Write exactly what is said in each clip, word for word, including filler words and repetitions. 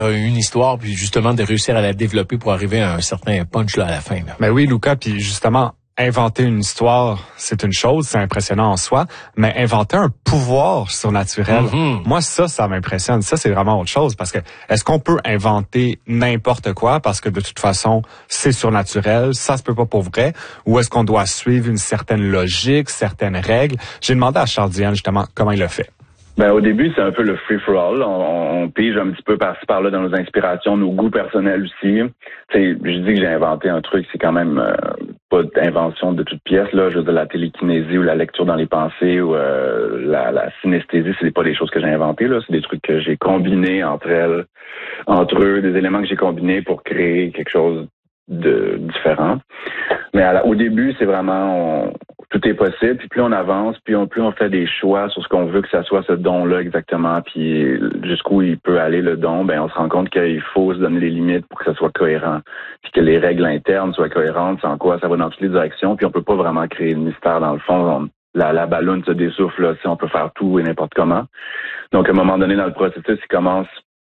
une histoire, puis justement de réussir à la développer pour arriver à un certain punch là à la fin. Là. Ben oui, Luca, puis justement, inventer une histoire, c'est une chose, c'est impressionnant en soi, mais inventer un pouvoir surnaturel, mm-hmm. moi ça, ça m'impressionne. Ça, c'est vraiment autre chose, parce que est-ce qu'on peut inventer n'importe quoi, parce que de toute façon, c'est surnaturel, ça se peut pas pour vrai, ou est-ce qu'on doit suivre une certaine logique, certaines règles? J'ai demandé à Charles Diane, justement, comment il le fait. Ben, au début, c'est un peu le free-for-all. On, on pige un petit peu par-ci par-là dans nos inspirations, nos goûts personnels aussi. T'sais, je dis que j'ai inventé un truc, c'est quand même euh, pas d'invention de toute pièce, là. Je veux dire, la télékinésie ou la lecture dans les pensées ou euh, la, la synesthésie, c'est pas des choses que j'ai inventées, là. C'est des trucs que j'ai combinés entre elles, entre eux, des éléments que j'ai combinés pour créer quelque chose de différent. Mais à la, au début, c'est vraiment... On, tout est possible, puis plus on avance, puis on, plus on fait des choix sur ce qu'on veut que ça soit ce don-là exactement, puis jusqu'où il peut aller le don, ben on se rend compte qu'il faut se donner des limites pour que ça soit cohérent, puis que les règles internes soient cohérentes, sans quoi ça va dans toutes les directions, puis on peut pas vraiment créer de mystère dans le fond. On, la, la balloune se dessouffle, là, si on peut faire tout et n'importe comment. Donc à un moment donné dans le processus, il commence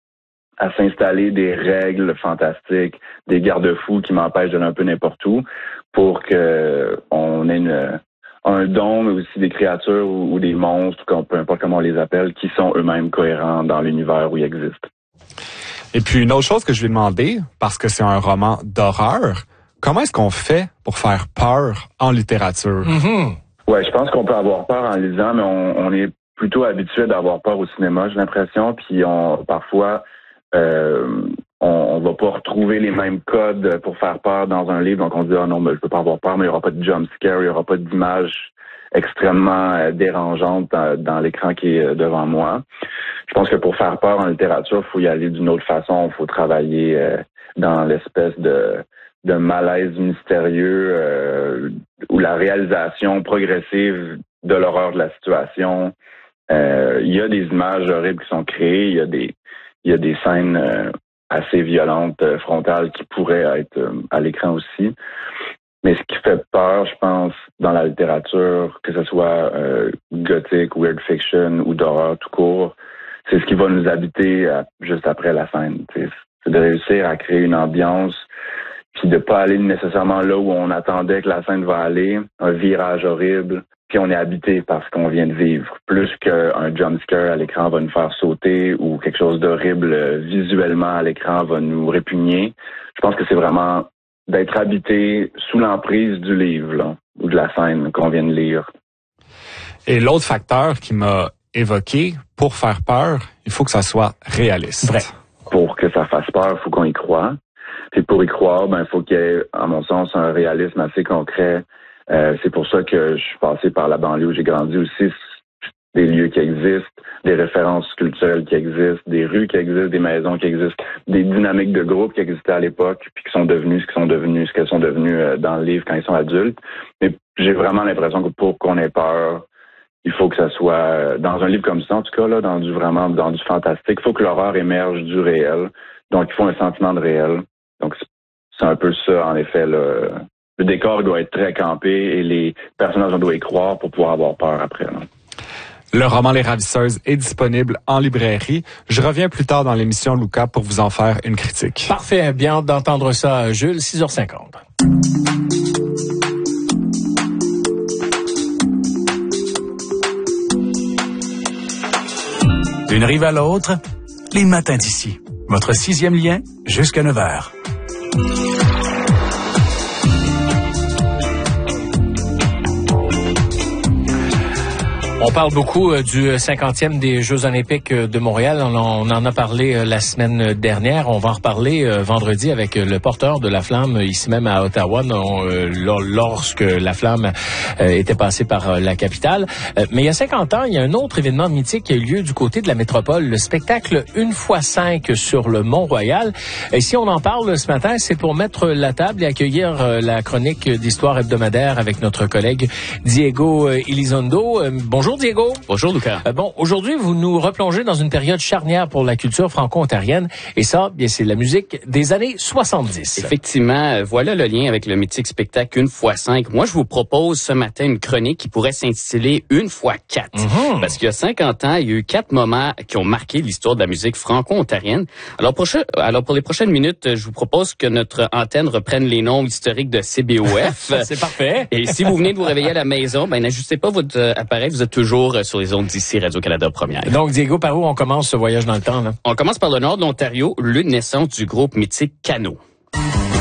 à s'installer des règles fantastiques, des garde-fous qui m'empêchent d'aller un peu n'importe où, pour que on ait une un don, mais aussi des créatures ou, ou des monstres, peu importe comment on les appelle, qui sont eux-mêmes cohérents dans l'univers où ils existent. Et puis, une autre chose que je lui ai demandé, parce que c'est un roman d'horreur, comment est-ce qu'on fait pour faire peur en littérature? Mm-hmm. Ouais, je pense qu'on peut avoir peur en lisant, mais on, on est plutôt habitué d'avoir peur au cinéma, j'ai l'impression, puis on parfois... Euh, on, on va pas retrouver les mêmes codes pour faire peur dans un livre, donc on se dit « Ah non, ben, je peux pas avoir peur, mais il y aura pas de jump scare, il y aura pas d'image extrêmement euh, dérangeante dans, dans l'écran qui est devant moi. » Je pense que pour faire peur en littérature, il faut y aller d'une autre façon, il faut travailler euh, dans l'espèce de, de malaise mystérieux euh, où la réalisation progressive de l'horreur de la situation, euh, il y a des images horribles qui sont créées, il y a des il y a des scènes euh, assez violentes, euh, frontales, qui pourraient être euh, à l'écran aussi. Mais ce qui fait peur, je pense, dans la littérature, que ce soit euh, gothique, weird fiction ou d'horreur tout court, c'est ce qui va nous habiter à, juste après la scène. T'sais. C'est de réussir à créer une ambiance, puis de pas aller nécessairement là où on attendait que la scène va aller, un virage horrible, puis on est habité par ce qu'on vient de vivre, plus qu'un jumpscare à l'écran va nous faire sauter ou quelque chose d'horrible euh, visuellement à l'écran va nous répugner. Je pense que c'est vraiment d'être habité sous l'emprise du livre là, ou de la scène qu'on vient de lire. Et l'autre facteur qui m'a évoqué, pour faire peur, il faut que ça soit réaliste. Vrai. Pour que ça fasse peur, il faut qu'on y croie. Puis pour y croire, ben il faut qu'il y ait, à mon sens, un réalisme assez concret. Euh, c'est pour ça que je suis passé par la banlieue où j'ai grandi aussi. Des lieux qui existent, des références culturelles qui existent, des rues qui existent, des maisons qui existent, des dynamiques de groupe qui existaient à l'époque, puis qui sont devenues ce qu'ils sont devenus, ce qu'elles sont devenues euh, dans le livre quand ils sont adultes. Mais j'ai vraiment l'impression que pour qu'on ait peur, il faut que ça soit, dans un livre comme ça, en tout cas, là, dans du vraiment, dans du fantastique, il faut que l'horreur émerge du réel. Donc, il faut un sentiment de réel. Donc, c'est un peu ça, en effet, là. Le décor doit être très campé et les personnages, on doit y croire pour pouvoir avoir peur après. Là. Le roman Les Ravisseuses est disponible en librairie. Je reviens plus tard dans l'émission, Luca, pour vous en faire une critique. Parfait. Bien hâte d'entendre ça, Jules. six heures cinquante. D'une rive à l'autre, les matins d'ici. Votre sixième lien jusqu'à neuf heures. On parle beaucoup euh, du cinquantième des Jeux olympiques de Montréal. On en, on en a parlé euh, la semaine dernière. On va en reparler euh, vendredi avec euh, le porteur de la flamme ici même à Ottawa, non, euh, lorsque la flamme euh, était passée par euh, la capitale. Euh, mais il y a cinquante ans, il y a un autre événement mythique qui a eu lieu du côté de la métropole, le spectacle une fois cinq sur le Mont-Royal. Et si on en parle ce matin, c'est pour mettre la table et accueillir euh, la chronique d'histoire hebdomadaire avec notre collègue Diego Elizondo. Euh, bonjour Bonjour Diego. Bonjour Lucas. Euh, bon, aujourd'hui, vous nous replongez dans une période charnière pour la culture franco-ontarienne. Et ça, bien, c'est la musique des années soixante-dix. Effectivement, voilà le lien avec le mythique spectacle Une fois cinq. Moi, je vous propose ce matin une chronique qui pourrait s'intituler Une fois quatre. Mm-hmm. Parce qu'il y a cinquante ans, il y a eu quatre moments qui ont marqué l'histoire de la musique franco-ontarienne. Alors, pour, alors, pour les prochaines minutes, je vous propose que notre antenne reprenne les noms historiques de C B O F. C'est parfait. Et si vous venez de vous réveiller à la maison, ben n'ajustez pas votre euh, appareil, vous êtes toujours euh, sur les ondes d'ici Radio-Canada Première. Donc, Diego, par où on commence ce voyage dans le temps, là? On commence par le nord de l'Ontario, lieu de naissance du groupe mythique Cano.